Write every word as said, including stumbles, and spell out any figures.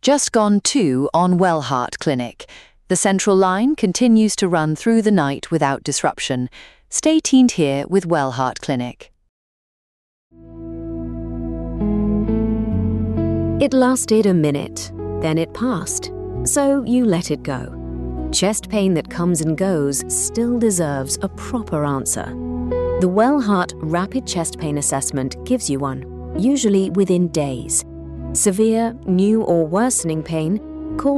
Just gone two on Wellheart Clinic. The central line continues to run through the night without disruption. Stay tuned here with Wellheart Clinic. It lasted a minute, then it passed, so you let it go. Chest pain that comes and goes still deserves a proper answer. The Wellheart Rapid Chest Pain Assessment gives you one, usually within days. Severe, new or worsening pain